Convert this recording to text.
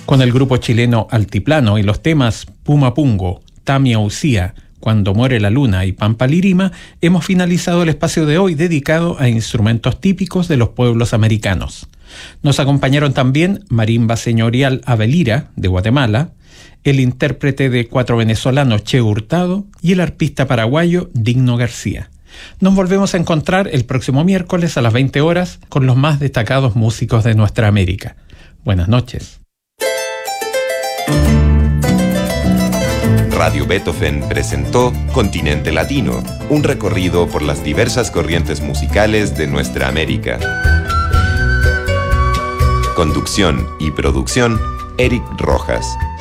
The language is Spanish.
Con el grupo chileno Altiplano y los temas Puma Pungo, Tamia Ucía, Cuando muere la luna y Pampa Lirima, hemos finalizado el espacio de hoy dedicado a instrumentos típicos de los pueblos americanos. Nos acompañaron también Marimba Señorial Avelira, de Guatemala, el intérprete de cuatro venezolanos Che Hurtado y el arpista paraguayo Digno García. Nos volvemos a encontrar el próximo miércoles a las 20 horas con los más destacados músicos de nuestra América. Buenas noches. Radio Beethoven presentó Continente Latino, un recorrido por las diversas corrientes musicales de nuestra América. Conducción y producción, Eric Rojas.